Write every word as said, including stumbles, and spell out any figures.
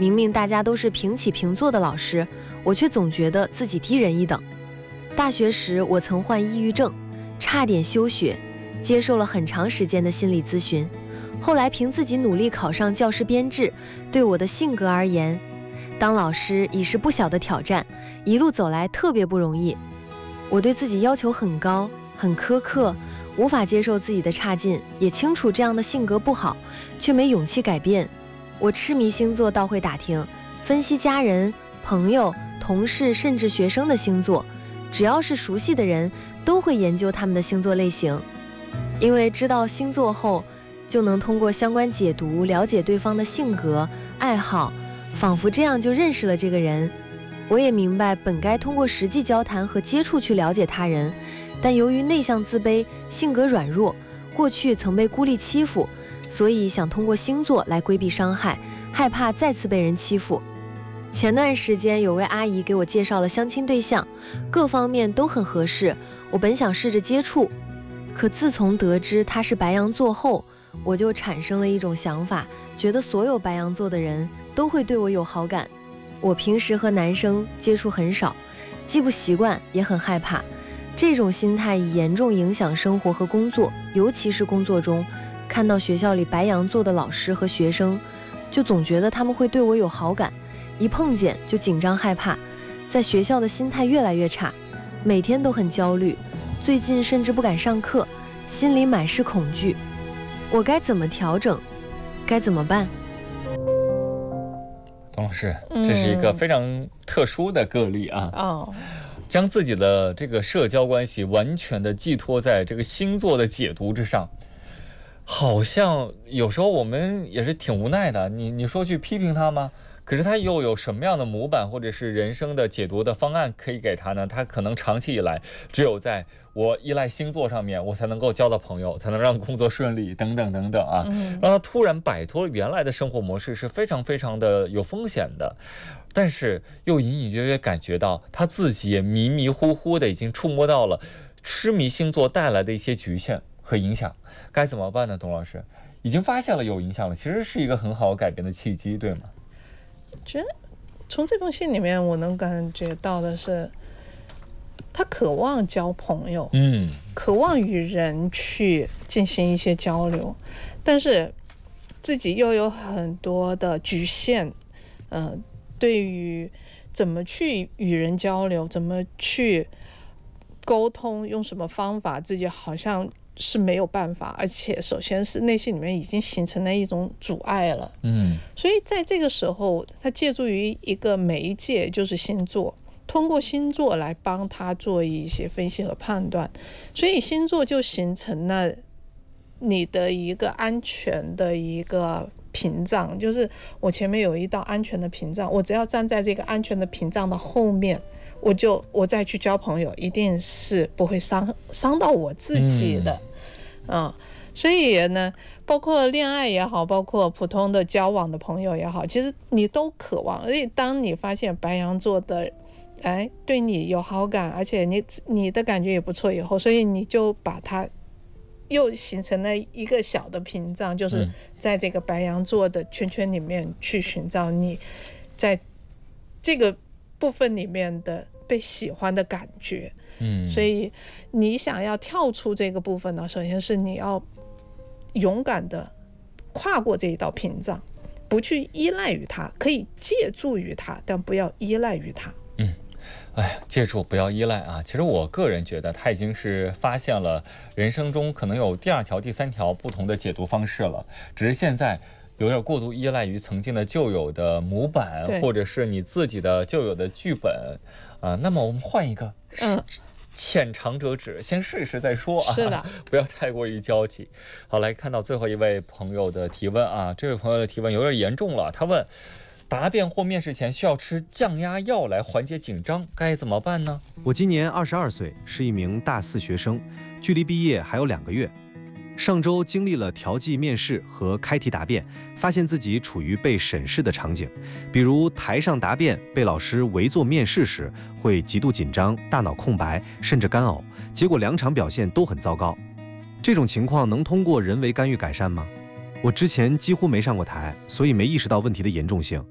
明明大家都是平起平坐的老师，我却总觉得自己低人一等。大学时我曾患抑郁症，差点休学，接受了很长时间的心理咨询。后来凭自己努力考上教师编制，对我的性格而言，当老师已是不小的挑战，一路走来特别不容易。我对自己要求很高，很苛刻，无法接受自己的差劲，也清楚这样的性格不好，却没勇气改变。我痴迷星座到会打听，分析家人、朋友、同事甚至学生的星座，只要是熟悉的人，都会研究他们的星座类型。因为知道星座后，就能通过相关解读了解对方的性格、爱好，仿佛这样就认识了这个人。我也明白本该通过实际交谈和接触去了解他人，但由于内向自卑、性格软弱，过去曾被孤立欺负，所以想通过星座来规避伤害，害怕再次被人欺负。前段时间有位阿姨给我介绍了相亲对象，各方面都很合适，我本想试着接触，可自从得知她是白羊座后，我就产生了一种想法，觉得所有白羊座的人都会对我有好感。我平时和男生接触很少，既不习惯也很害怕，这种心态已严重影响生活和工作，尤其是工作中，看到学校里白羊座的老师和学生，就总觉得他们会对我有好感，一碰见就紧张害怕，在学校的心态越来越差，每天都很焦虑，最近甚至不敢上课，心里满是恐惧。我该怎么调整？该怎么办？ 董老师，这是一个非常特殊的个例啊。 哦， 将自己的这个社交关系完全的寄托在这个星座的解读之上，好像有时候我们也是挺无奈的。你你说去批评他吗？可是他又有什么样的模板或者是人生的解读的方案可以给他呢？他可能长期以来只有在我依赖星座上面，我才能够交到朋友，才能让工作顺利，等等等等啊。让他突然摆脱原来的生活模式是非常非常的有风险的。但是又隐隐约约感觉到他自己也迷迷糊糊的已经触摸到了痴迷星座带来的一些局限和影响，该怎么办呢？董老师已经发现了有影响了，其实是一个很好改变的契机，对吗？ 觉得从这封信里面我能感觉到的是，他渴望交朋友， 嗯， 渴望与人去进行一些交流，但是自己又有很多的局限，呃，对于怎么去与人交流，怎么去沟通，用什么方法，自己好像是没有办法，而且首先是内心里面已经形成了一种阻碍了。 嗯， 所以在这个时候，他借助于一个媒介，就是星座，通过星座来帮他做一些分析和判断，所以星座就形成了你的一个安全的一个屏障，就是我前面有一道安全的屏障，我只要站在这个安全的屏障的后面，我就我再去交朋友，一定是不会伤伤到我自己的。嗯，嗯所以呢，包括恋爱也好，包括普通的交往的朋友也好，其实你都渴望。而且当你发现白羊座的哎对你有好感，而且你你的感觉也不错以后，所以你就把它又形成了一个小的屏障，就是在这个白羊座的圈圈里面去寻找你在这个部分里面的被喜欢的感觉。嗯，所以你想要跳出这个部分呢，首先是你要勇敢的跨过这一道屏障，不去依赖于它，可以借助于它，但不要依赖于它。 嗯，哎，借助不要依赖啊！其实我个人觉得他已经是发现了人生中可能有第二条、第三条不同的解读方式了，只是现在有点过度依赖于曾经的旧有的模板，或者是你自己的旧有的剧本啊、呃。那么我们换一个，嗯。浅尝辄止，先试试再说啊， 是的， 不要太过于焦急。好，来看到最后一位朋友的提问啊，这位朋友的提问有点严重了，他问：答辩或面试前需要吃降压药来缓解紧张，该怎么办呢？ 我今年二十二岁，是一名大四学生，距离毕业还有两个月。上周经历了调剂面试和开题答辩，发现自己处于被审视的场景，比如台上答辩被老师围坐面试时，会极度紧张，大脑空白，甚至干呕，结果两场表现都很糟糕。这种情况能通过人为干预改善吗？我之前几乎没上过台，所以没意识到问题的严重性。